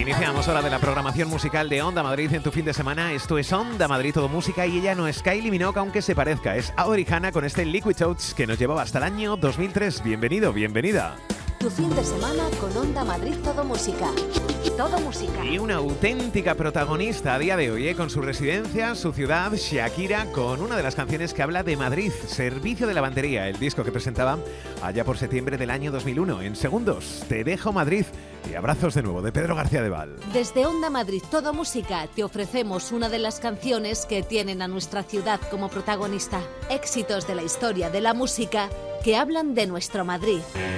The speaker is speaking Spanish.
Iniciamos hora de la programación musical de Onda Madrid en tu fin de semana. Esto es Onda Madrid, todo música, y ella no es Kylie Minogue, aunque se parezca. Es Auri Hanna con este Liquid Touch que nos llevaba hasta el año 2003. Bienvenido, bienvenida. Tu fin de semana con Onda Madrid, todo música. Todo música. Y una auténtica protagonista a día de hoy, con su residencia, su ciudad, Shakira, con una de las canciones que habla de Madrid, Servicio de Lavandería, el disco que presentaba allá por septiembre del año 2001. En segundos, Te dejo Madrid y abrazos de nuevo de Pedro García de Val. Desde Onda Madrid, todo música, te ofrecemos una de las canciones que tienen a nuestra ciudad como protagonista. Éxitos de la historia de la música que hablan de nuestro Madrid.